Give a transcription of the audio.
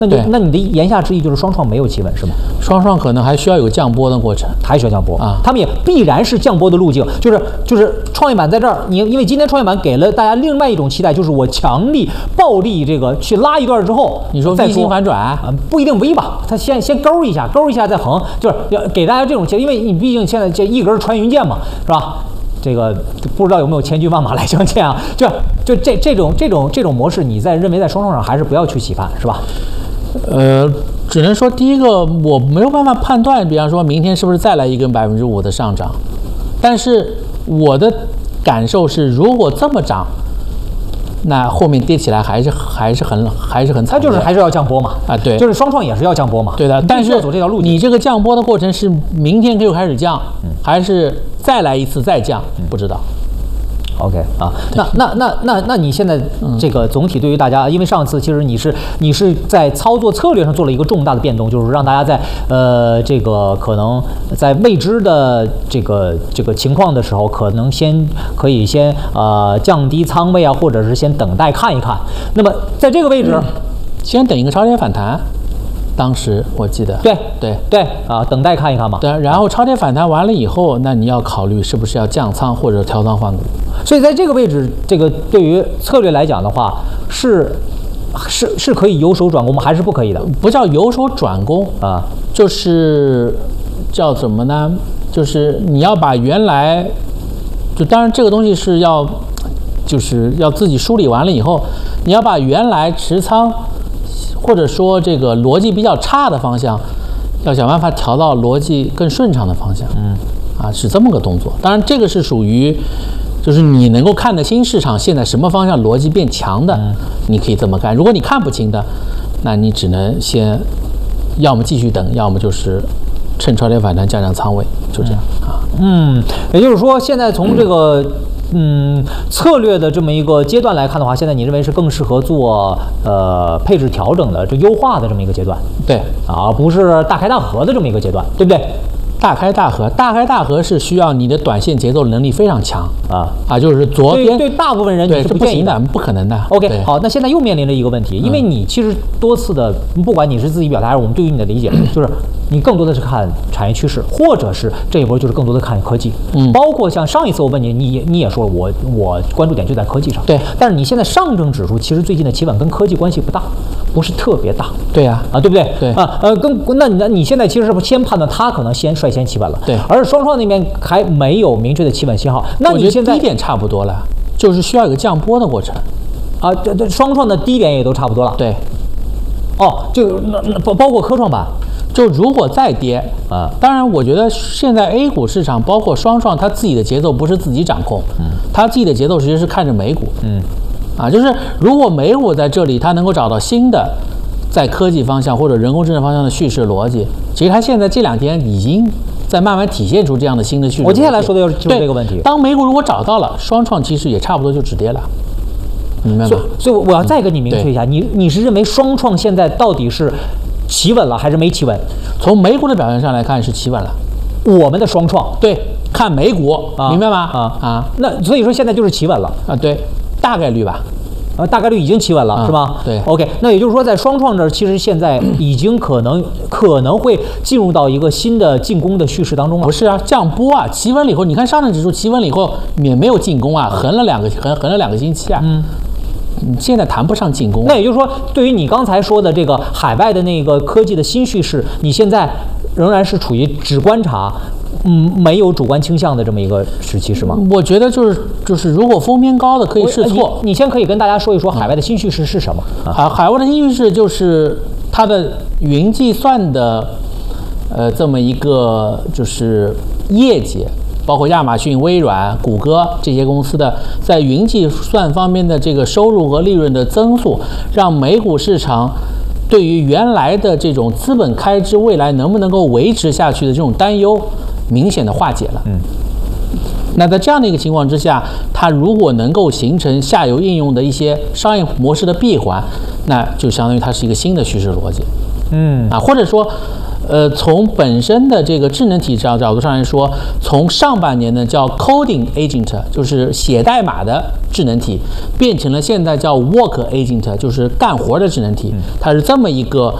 那你的言下之意就是双创没有企稳是吗？ 双创可能还需要有降波的过程， 还需要降波啊， 他们也必然是降波的路径，就是创业板在这儿，因为今天创业板给了大家另外一种期待，就是我强力暴力这个去拉一段之后， 你说 V 型反转不一定 V 吧，它先勾一下再横，就是要给大家这种期待，因为你毕竟现在这一根穿云箭嘛，是吧？这个不知道有没有千军万马来相见啊？就这种模式，你认为在双创上还是不要去期盼，是吧？ 只能说第一个我没有办法判断，比方说明天是不是再来一根5%的上涨，但是我的感受是，如果这么涨，那后面跌起来还是很惨， 它就是还是要降波嘛啊，对， 就是双创也是要降波嘛， 对的，但是走这条路， 你这个降波的过程是明天就开始降，还是再来一次再降，不知道。 OK 啊，那你现在这个总体对于大家，因为上次其实你是在操作策略上做了一个重大的变动，就是让大家在这个可能在未知的这个情况的时候，可以先降低仓位啊，或者是先等待看一看。那么在这个位置， 先等一个超跌反弹。当时我记得， 对啊，等待看一看嘛。 对，然后超跌反弹完了以后，那你要考虑是不是要降仓或者调仓换股。 所以在这个位置，这个对于策略来讲的话，是可以由守转攻吗？还是不可以的？ 不叫由守转攻啊， 就是叫什么呢？就是你要把原来，当然这个东西是就是要自己梳理完了以后，你要把原来持仓。或者说这个逻辑比较差的方向，要想办法调到逻辑更顺畅的方向。是这么个动作。当然，这个是属于，就是你能够看得清市场现在什么方向逻辑变强的，你可以这么干。如果你看不清的，那你只能先，要么继续等，要么就是趁超跌反弹降仓位，就这样啊。 也就是说，现在从这个。策略的这么一个阶段来看的话，现在你认为是更适合做配置调整的优化的这么一个阶段， 对啊，不是大开大合的这么一个阶段，对不对？ 大开大合是需要你的短线节奏能力非常强就是左边对大部分人你是不建议的， 不可能的。 OK， 好，那现在又面临着一个问题，因为你其实多次的，不管你是自己表达还是我们对于你的理解，就是你更多的是看产业趋势，或者是这一波就是更多的看科技，包括像上一次我问你也说了，我关注点就在科技上， 对， 但是你现在上证指数其实最近的企稳跟科技关系不大，不是特别大， 对呀， 对不对？ 对那你现在其实是先判断它可能率先企稳了， 对， 而双创那边还没有明确的企稳信号，那你现在低点差不多了，就是需要有个降波的过程这双创的低点也都差不多了， 对， 就那包括科创板。 就如果再跌当然我觉得现在 A 股市场包括双创，它自己的节奏不是自己掌控，它自己的节奏其实是看着美股，就是如果美股在这里它能够找到新的在科技方向或者人工智能方向的叙事逻辑，其实它现在这2天已经在慢慢体现出这样的新的叙事逻辑。 我接下来说的就是这个问题。 当美股如果找到了，双创其实也差不多就止跌了。明白吗？ 所以我要再跟你明确一下，你是认为双创现在到底是企稳了还是没企稳？ 从美股的表现上来看是企稳了。 我们的双创对，看美股，明白吗？ 那所以说现在就是企稳了对，大概率吧。 大概率已经企稳了，是吗？ 对 ，OK， 那也就是说，在双创这儿，其实现在已经可能会进入到一个新的进攻的叙事当中了。 不是降波企稳了以后，你看上证指数企稳了以后也没有进攻横了两个星期现在谈不上进攻。 那也就是说，对于你刚才说的这个海外的那个科技的新叙事，你现在仍然是处于只观察。没有主观倾向的这么一个时期是吗？ 我觉得就是如果风偏高的可以试错。 你先可以跟大家说一说海外的新叙事是什么？ 海外的新叙事就是它的云计算的这么一个就是业绩，包括亚马逊、微软、谷歌这些公司的在云计算方面的这个收入和利润的增速，让美股市场对于原来的这种资本开支未来能不能够维持下去的这种担忧明显的化解了。那在这样的一个情况之下，它如果能够形成下游应用的一些商业模式的闭环，那就相当于它是一个新的叙事逻辑。或者说从本身的这个智能体角度上来说，从上半年呢叫 coding agent， 就是写代码的智能体，变成了现在叫 work agent， 就是干活的智能体，它是这么一个